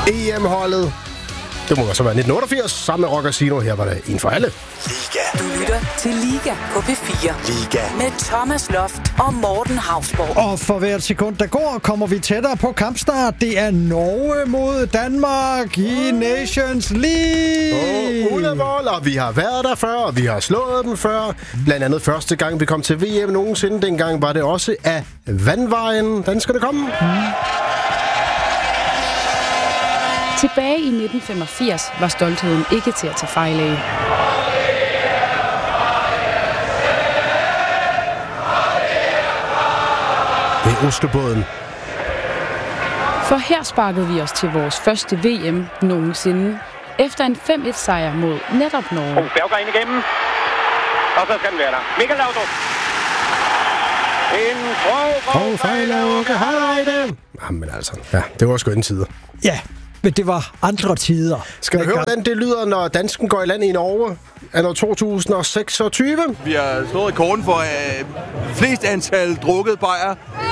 EM-holdet. Det må så være 1988, sammen med Rock Casino. Her var det en for alle. Liga. Du lytter til Liga på P4. Liga. Med Thomas Loft og Morten Hausborg. Og for hvert sekund, der går, kommer vi tættere på kampstart. Det er Norge mod Danmark i Nations League. Ulevold, og vi har været der før, og vi har slået dem før. Blandt andet første gang, vi kom til VM nogensinde. Dengang var det også af vandvejen. Den skal det komme. Tilbage i 1985 var stoltheden ikke til at tage fejl af. Det er Oslobåden. For her sparkede vi os til vores første VM nogensinde, efter en 5-1-sejr mod netop Norge. Berger ind igennem, og så skal den være der. Michael Laudrup. En grov fejl af Åke Hareide. Jamen altså, ja, det var skønne tider. Ja, men det var andre tider. Skal vi høre, hvordan det lyder, når dansken går i land i Norge anno 2026? Vi har slået rekorden for flest antal drukket bajer.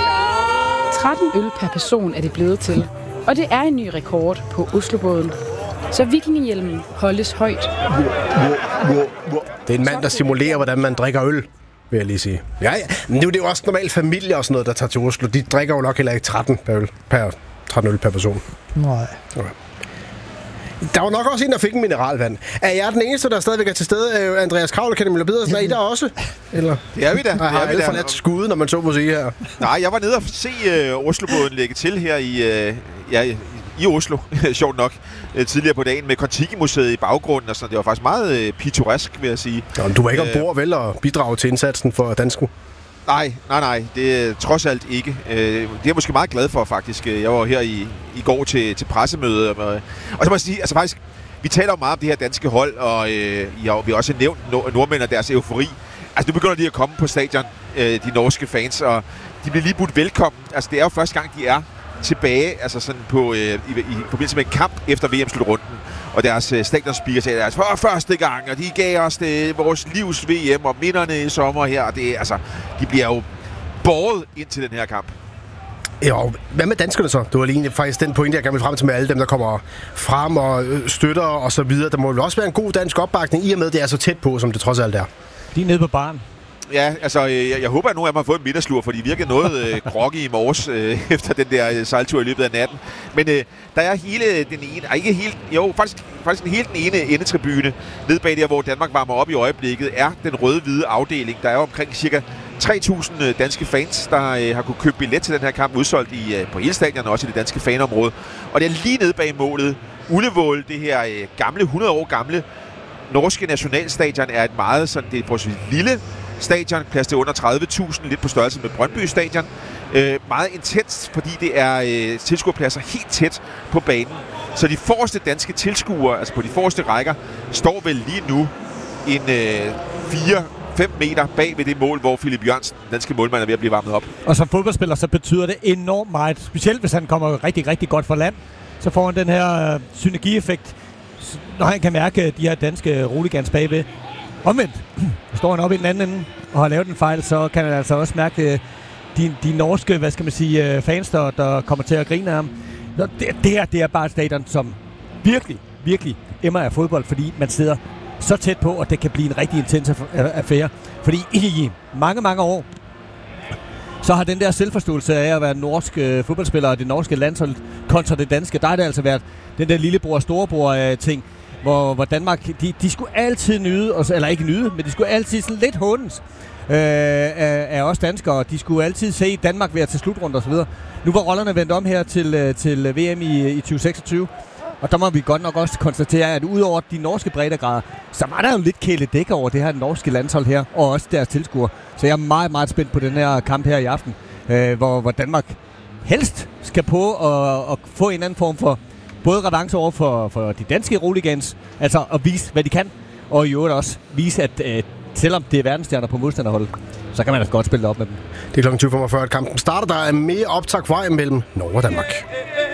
13 øl per person er det blevet til, og det er en ny rekord på Oslobåden. Så vikingehjelmen holdes højt. Det er en mand, der simulerer, hvordan man drikker øl, vil jeg lige sige. Ja, men det er jo også normalt familie og sådan noget, der tager til Oslo. De drikker jo nok heller ikke 13 øl per person. Nej. Okay. Der var nok også en, der fik en mineralvand. Er jeg den eneste, der stadigvæk er til stede? Andreas Kravl, kan det Pedersen, er I der også? Eller? Det er vi da. Jeg har alle forladt skuden, når man så må sige her. Nej, jeg var nede og se Oslobåden lægge til her i Oslo, sjovt nok, tidligere på dagen, med Kon-Tiki-museet i baggrunden og sådan. Det var faktisk meget pittoresk, vil jeg sige. Nå, du var ikke ombord vel og bidrage til indsatsen for dansken? Nej, det er trods alt ikke. Det er jeg måske meget glad for, faktisk. Jeg var her i går til pressemøde, og så må jeg sige, altså faktisk, vi taler jo meget om det her danske hold, og vi har også nævnt nordmænd og deres eufori. Altså, nu begynder de at komme på stadion, de norske fans, og de bliver lige budt velkommen. Altså, det er jo første gang, de er tilbage, altså sådan på, i forbindelse med en kamp efter VM-slutrunden. Og deres stadionspeaker sagde, at for første gang, og de gav os vores livs VM og minderne i sommer her. Og det, altså, de bliver jo båret ind til den her kamp. Jo, hvad med danskerne så? Det var lige faktisk den pointe, jeg gerne vil frem til med alle dem, der kommer frem og støtter og så videre. Der må jo også være en god dansk opbakning, i og med, at det er så tæt på, som det trods alt er. De er nede på baren. Ja, altså, jeg håber, at nu har man fået en middagslur, for de virkede noget groggy i morges efter den der sejltur i løbet af natten. Men der er hele den ene, ikke helt, jo, faktisk en helt den ene endetribune nede bag der, hvor Danmark varmer op i øjeblikket, er den røde-hvide afdeling. Der er jo omkring cirka 3.000 danske fans, der har kunne købe billet til den her kamp, udsolgt på hele stadion og også i det danske fanområde. Og det er lige nede bag målet. Ulevold, det her gamle, 100 år gamle norske nationalstadion, er et meget sådan, det er for lille stadion, plads til under 30.000, lidt på størrelse med Brøndby Stadion. Meget intenst, fordi det er tilskuerpladser helt tæt på banen. Så de forreste danske tilskuere, altså på de forreste rækker, står vel lige nu en 4-5 meter bag ved det mål, hvor Philip Jørgensen, danske målmand, er ved at blive varmet op. Og som fodboldspiller, så betyder det enormt meget. Specielt hvis han kommer rigtig, rigtig godt fra land, så får han den her synergieffekt, når han kan mærke de her danske roligans bagved. Omvendt, står han oppe i den anden ende og har lavet en fejl, så kan han altså også mærke de norske, hvad skal man sige, fans, der kommer til at grine af ham. Det her, det er bare et stadion, som virkelig, virkelig emmer af fodbold, fordi man sidder så tæt på, og det kan blive en rigtig intens affære. Fordi i mange, mange år, så har den der selvforståelse af at være norsk fodboldspiller og det norske landshold kontra det danske, der har det altså været den der lillebror-storebror-ting, hvor Danmark, de skulle altid nyde, eller ikke nyde, men de skulle altid sådan lidt håndens af os danskere. De skulle altid se Danmark være til slutrunde og så videre. Nu var rollerne vendt om her til VM i 2026, og der må vi godt nok også konstatere, at udover de norske breddegrader, så var der jo lidt kæledæk over det her norske landshold her, og også deres tilskuere. Så jeg er meget, meget spændt på den her kamp her i aften, hvor Danmark helst skal på at få en eller anden form for både revanche over for de danske roligans, altså at vise, hvad de kan, og i øvrigt også vise, at selvom det er verdensstjerner på modstanderholdet, så kan man altså godt spille op med dem. Det er kl. 20.45, at kampen starter. Der er mere optag vej mellem Norge og Danmark.